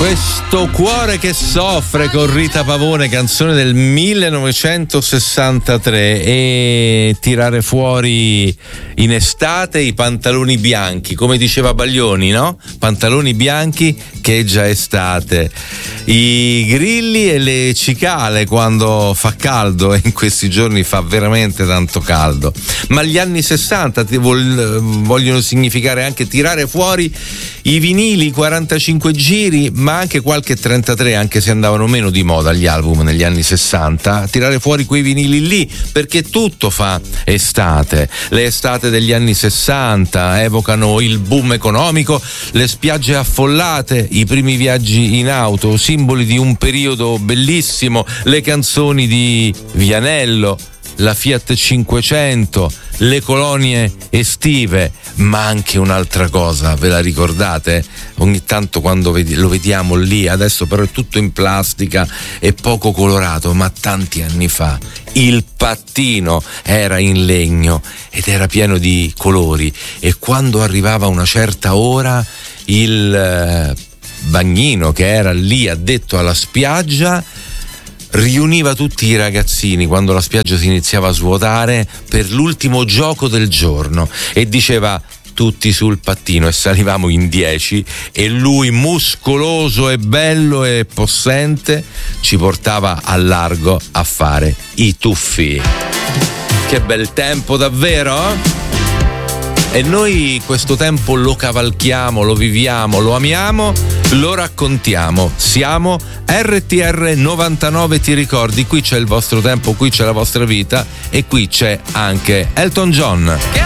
Questo cuore che soffre con Rita Pavone, canzone del 1963, e tirare fuori in estate i pantaloni bianchi, come diceva Baglioni, no? Pantaloni bianchi che è già estate. I grilli e le cicale quando fa caldo, e in questi giorni fa veramente tanto caldo. Ma gli anni 60 vogliono significare anche tirare fuori i vinili 45 giri, ma anche qualche 33, anche se andavano meno di moda gli album negli anni 60, tirare fuori quei vinili lì, perché tutto fa estate. Le estate degli anni 60 evocano il boom economico, le spiagge affollate, i primi viaggi in auto, simboli di un periodo bellissimo, le canzoni di Vianello, la Fiat 500, le colonie estive, ma anche un'altra cosa, ve la ricordate? Ogni tanto quando lo vediamo lì, adesso però è tutto in plastica e poco colorato, ma tanti anni fa il pattino era in legno ed era pieno di colori, e quando arrivava una certa ora il bagnino che era lì addetto alla spiaggia riuniva tutti i ragazzini quando la spiaggia si iniziava a svuotare per l'ultimo gioco del giorno e diceva: tutti sul pattino, e salivamo in 10 e lui, muscoloso e bello e possente, ci portava al largo a fare i tuffi. Che bel tempo davvero? E noi questo tempo lo cavalchiamo, lo viviamo, lo amiamo, lo raccontiamo. Siamo RTR 99, ti ricordi? Qui c'è il vostro tempo, qui c'è la vostra vita, e qui c'è anche Elton John.